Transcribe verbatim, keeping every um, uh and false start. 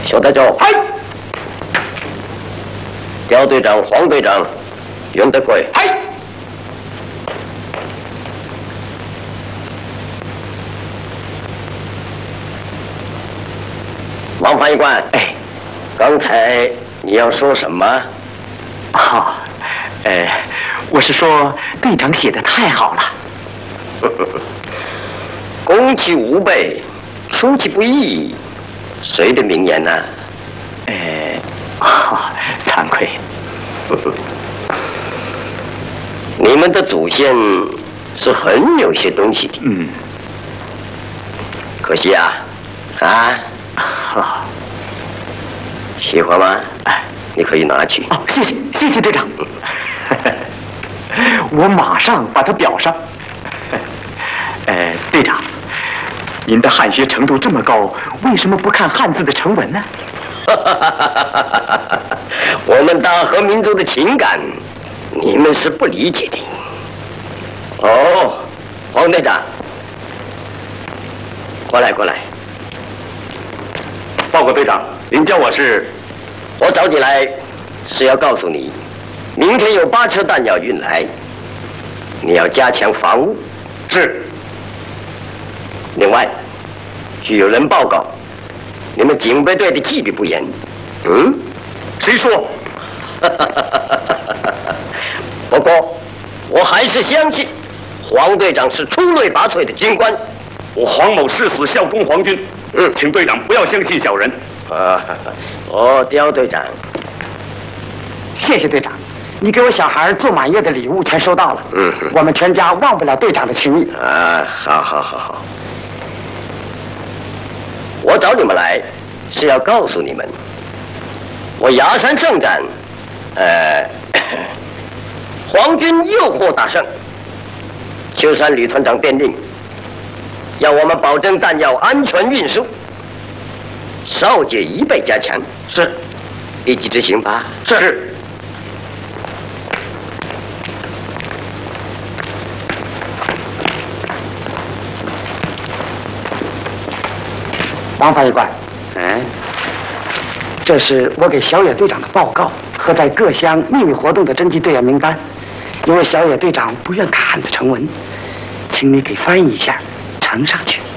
小队长， 嗨！ 刁队长、黄队长，袁德贵， 嗨！ 王翻译官， 哎， 刚才你要说什么？ 啊，呃，我是说队长写的太好了。 攻其无备，出其不意，谁的名言呢？ 呃，啊，惭愧。 你们的祖先是很有些东西的。 嗯。 可惜啊，啊， 啊， 喜欢吗？ 哎， 你可以拿去。 哦，谢谢，谢谢队长。我马上把它裱上。呃，队长，您的汉学程度这么高，为什么不看汉字的成文呢？ 我们大和民族的情感，你们是不理解的。哦，黄队长，过来过来。 报告队长，您叫我是？ 我找你来是要告诉你，明天有八车弹药运来，你要加强防务。 是。 另外，据有人报告，你们警备队的纪律不严。嗯？ 谁说？ 不过，我还是相信黄队长是出类拔萃的军官。 我黄某誓死效忠皇军。嗯，请队长不要相信小人。 啊，哦，刁队长， 谢谢队长，你给我小孩做满月的礼物全收到了。 嗯， 我们全家忘不了队长的情谊。 啊，好好好好。我找你们来是要告诉你们，我崖山圣战，呃，皇军又获大胜。秋山旅团长电令，要我们保证弹药安全运输，哨戒一倍加强。 是， 立即执行吧。 是。是王翻译官， 嗯， 这是我给小野队长的报告和在各乡秘密活动的侦缉队员名单。因为小野队长不愿看汉字成文，请你给翻译一下，呈上去。